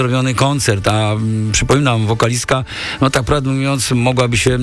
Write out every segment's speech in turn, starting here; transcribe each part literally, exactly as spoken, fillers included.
zrobiony koncert, a m, przypominam, wokalistka, no tak prawdę mówiąc, mogłaby się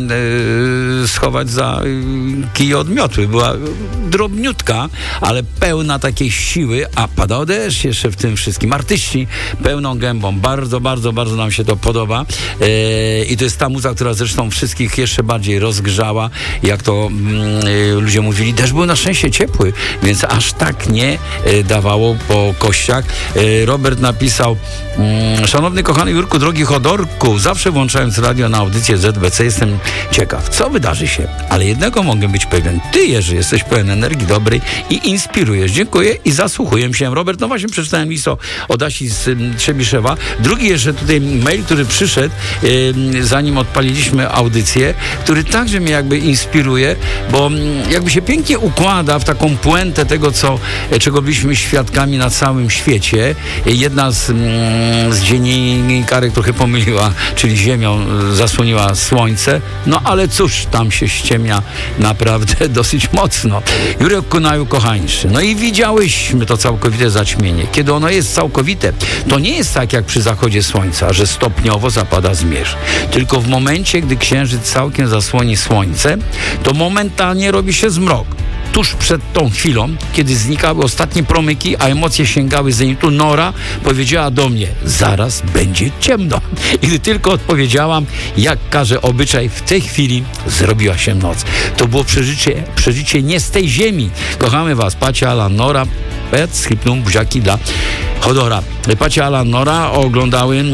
e, schować za e, kij od miotły. Była drobniutka, ale pełna takiej siły, a padał deszcz jeszcze w tym wszystkim. Artyści pełną gębą. Bardzo, bardzo, bardzo nam się to podoba. E, I to jest ta muza, która zresztą wszystkich jeszcze bardziej rozgrzała. Jak to mm, e, ludzie mówili, deszcz był na szczęście ciepły, więc aż tak nie e, dawało po kościach. E, Robert napisał: mm, szanowny, kochany Jurku, drogi Chodorku, zawsze włączając radio na audycję Z B C jestem ciekaw, co wydarzy się, ale jednego mogę być pewien. Ty, Jerzy, jesteś pełen energii dobrej i inspirujesz. Dziękuję i zasłuchuję się. Robert, no właśnie przeczytałem list od Asi z um, Trzebiszewa. Drugi jeszcze tutaj mail, który przyszedł, um, zanim odpaliliśmy audycję, który także mnie jakby inspiruje, bo um, jakby się pięknie układa w taką puentę tego, co, czego byliśmy świadkami na całym świecie. Jedna z, um, z dziennikarek trochę pomyliła, czyli Ziemią zasłoniła słońce, no ale cóż, tam się ściemnia naprawdę dosyć mocno. Jurek Kunaju, kochańszy, no i widziałyśmy to całkowite zaćmienie. Kiedy ono jest całkowite, to nie jest tak jak przy zachodzie słońca, że stopniowo zapada zmierzch. Tylko w momencie, gdy księżyc całkiem zasłoni słońce, to momentalnie robi się zmrok. Tuż przed tą chwilą, kiedy znikały ostatnie promyki, a emocje sięgały zenitu, Nora powiedziała do mnie: zaraz będzie ciemno. I gdy tylko odpowiedziałam, jak każe obyczaj, w tej chwili zrobiła się noc. To było przeżycie, przeżycie nie z tej ziemi. Kochamy was, Pacia, Alan, Nora. Pet, schipnum, buziaki dla Chodora. Pacia, Alan, Nora oglądały yy,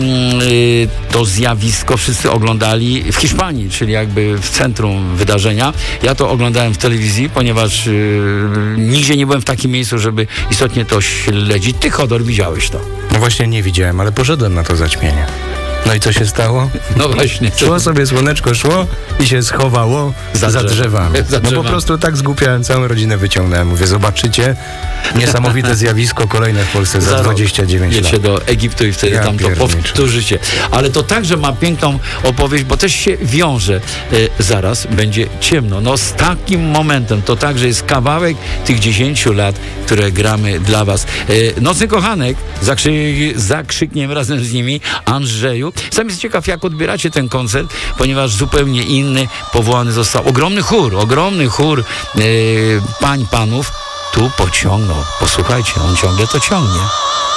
to zjawisko, wszyscy oglądali w Hiszpanii, czyli jakby w centrum wydarzenia. Ja to oglądałem w telewizji, ponieważ yy, nigdzie nie byłem w takim miejscu, żeby istotnie to śledzić. Ty, Chodor, widziałeś to? No właśnie nie widziałem, ale poszedłem na to zaćmienie. No i co się stało? No właśnie. Szło sobie słoneczko, szło i się schowało za, za drzewami. Za no po prostu tak zgłupiałem, całą rodzinę wyciągnąłem. Mówię, zobaczycie, niesamowite zjawisko kolejne w Polsce za, za dwadzieścia dziewięć lat. Jedziecie do Egiptu i wtedy ja tam to powtórzycie. Ale to także ma piękną opowieść, bo też się wiąże. E, zaraz będzie ciemno. No z takim momentem to także jest kawałek tych dziesięciu lat, które gramy dla was. E, Nocny kochanek, zakrzy, zakrzykniemy razem z nimi, Andrzeju. Sam jest ciekaw, jak odbieracie ten koncert, ponieważ zupełnie inny powołany został. Ogromny chór, ogromny chór e, pań, panów tu pociągnął. Posłuchajcie, on ciągle to ciągnie.